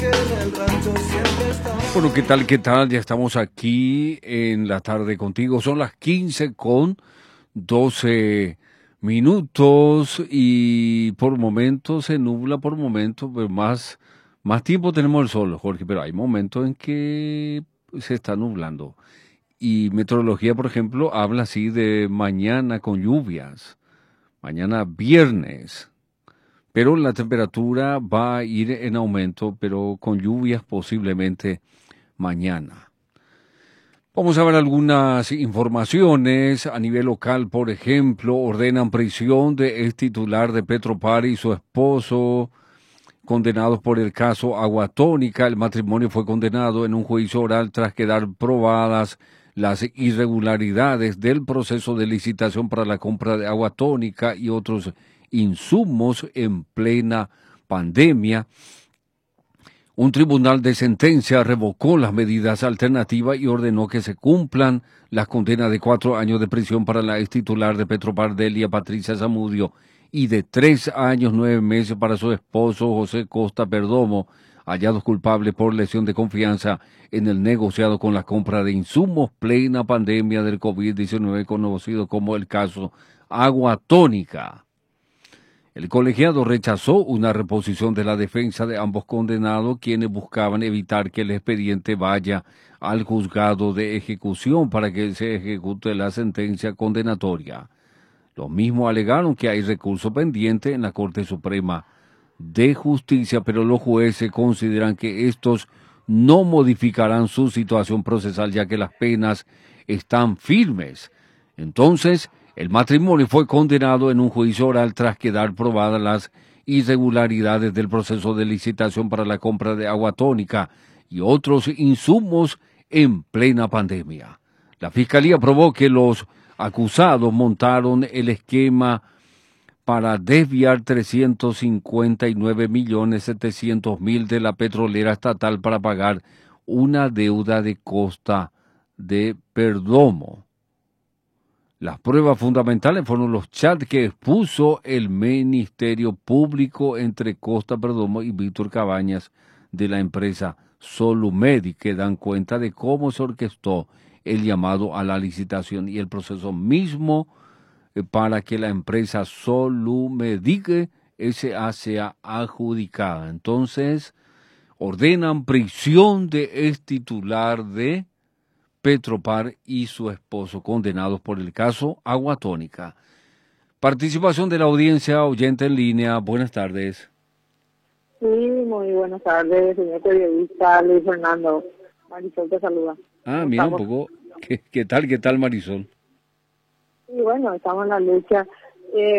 Bueno, ¿qué tal? ¿Qué tal? Ya estamos aquí en la tarde contigo. Son las 15:12 y por momentos se nubla, por momentos, pues más tiempo tenemos el sol, Jorge, pero hay momentos en que se está nublando. Y meteorología, por ejemplo, habla así de mañana con lluvias, mañana viernes. Pero la temperatura va a ir en aumento, pero con lluvias posiblemente mañana. Vamos a ver algunas informaciones a nivel local. Por ejemplo, ordenan prisión de ex titular de Petropar y su esposo, condenados por el caso Agua Tónica. El matrimonio fue condenado en un juicio oral tras quedar probadas las irregularidades del proceso de licitación para la compra de agua tónica y otros insumos en plena pandemia. Un tribunal de sentencia revocó las medidas alternativas y ordenó que se cumplan las condenas de 4 años de prisión para la ex titular de Petropar, Delia Patricia Zamudio, y de 3 años 9 meses para su esposo José Costa Perdomo, hallados culpables por lesión de confianza en el negociado con la compra de insumos plena pandemia del COVID-19, conocido como el caso Agua Tónica. El colegiado rechazó una reposición de la defensa de ambos condenados, quienes buscaban evitar que el expediente vaya al juzgado de ejecución para que se ejecute la sentencia condenatoria. Los mismos alegaron que hay recurso pendiente en la Corte Suprema de Justicia, pero los jueces consideran que estos no modificarán su situación procesal, ya que las penas están firmes. Entonces, el matrimonio fue condenado en un juicio oral tras quedar probadas las irregularidades del proceso de licitación para la compra de agua tónica y otros insumos en plena pandemia. La Fiscalía probó que los acusados montaron el esquema para desviar 359.700.000 de la petrolera estatal para pagar una deuda de Costa de Perdomo. Las pruebas fundamentales fueron los chats que expuso el Ministerio Público entre Costa Perdomo y Víctor Cabañas de la empresa Solumedi, que dan cuenta de cómo se orquestó el llamado a la licitación y el proceso mismo para que la empresa Solumedi S.A. sea adjudicada. Entonces, ordenan prisión de ex titular de Petropar y su esposo, condenados por el caso Agua Tónica. Participación de la audiencia, oyente en línea. Buenas tardes. Sí, muy buenas tardes, señor periodista Luis Fernando. Marisol te saluda. Mira un poco. ¿Qué tal, Marisol? Y bueno, estamos en la lucha.